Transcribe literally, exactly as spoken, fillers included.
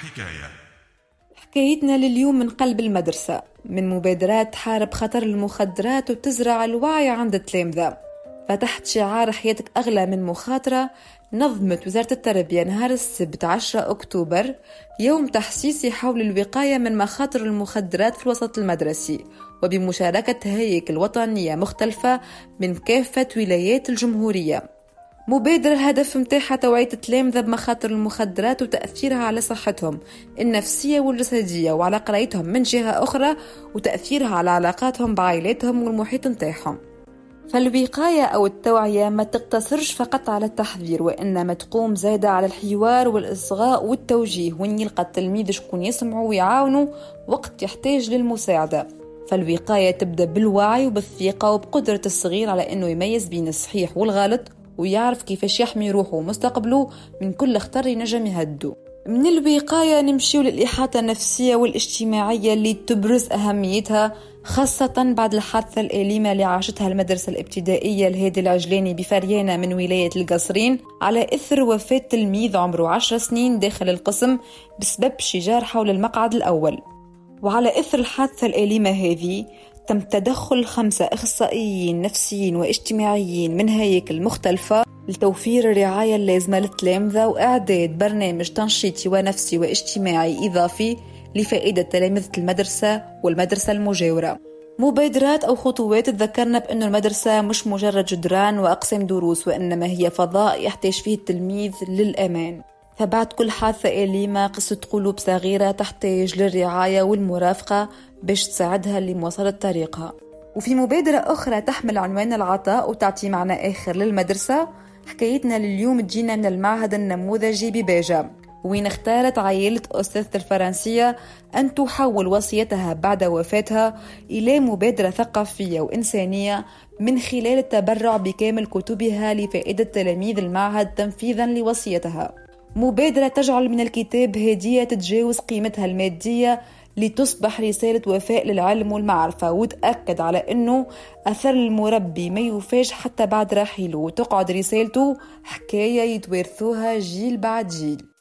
الحكاية. حكايتنا لليوم من قلب المدرسة، من مبادرات تحارب خطر المخدرات وتزرع الوعي عند التلامذة. فتحت شعار حياتك أغلى من مخاطرة، نظمت وزارة التربية نهار السبت عشرة أكتوبر يوم تحسيسي حول الوقاية من مخاطر المخدرات في الوسط المدرسي، وبمشاركة هياكل وطنية مختلفة من كافة ولايات الجمهورية. مبادرة الهدف متاعها توعية التلامذة بمخاطر المخدرات وتأثيرها على صحتهم النفسية والجسدية وعلى قرايتهم من جهة أخرى، وتأثيرها على علاقاتهم بعائلاتهم والمحيط نتاعهم. فالوقاية أو التوعية ما تقتصرش فقط على التحذير، وإنما تقوم زايدة على الحوار والإصغاء والتوجيه، وين يلقى التلميذ شكون يسمعوا ويعاونوا وقت يحتاج للمساعدة. فالوقاية تبدأ بالوعي وبالثقة وبقدرة الصغير على إنه يميز بين الصحيح والغلط، ويعرف كيفاش يحمي روحه ومستقبله من كل خطر ينجم يهدو. من الوقاية نمشيو للإحاطة النفسية والاجتماعية اللي تبرز أهميتها خاصة بعد الحادثة الأليمة اللي عاشتها المدرسة الابتدائية الهادي العجلاني بفريانة من ولاية القصرين على إثر وفاة تلميذ عمره عشر سنين داخل القسم بسبب شجار حول المقعد الأول. وعلى إثر الحادثة الأليمة هذه تم تدخل خمسة أخصائيين نفسيين واجتماعيين من هياكل مختلفة لتوفير الرعاية اللازمة للتلامذة وإعداد برنامج تنشيطي ونفسي واجتماعي إضافي لفائدة تلامذة المدرسة والمدرسة المجاورة. مبادرات أو خطوات تذكرنا بأن المدرسة مش مجرد جدران وأقسام دروس، وإنما هي فضاء يحتاج فيه التلميذ للأمان. فبعد كل حادثة أليمة قصة قلوب صغيرة تحتاج للرعاية والمرافقة باش تساعدها لمواصلة طريقها. وفي مبادرة أخرى تحمل عنوان العطاء وتعطي معنى آخر للمدرسة، حكايتنا لليوم تجينا من المعهد النموذجي بباجة، وين اختارت عائلة أستاذة الفرنسية أن تحول وصيتها بعد وفاتها إلى مبادرة ثقافية وإنسانية من خلال التبرع بكامل كتبها لفائدة تلاميذ المعهد تنفيذا لوصيتها. مبادرة تجعل من الكتاب هدية تتجاوز قيمتها المادية لتصبح رسالة وفاء للعلم والمعرفة، وتأكد على أنه أثر المربي ما يوفاش حتى بعد رحيله، وتقعد رسالته حكاية يتوارثوها جيل بعد جيل.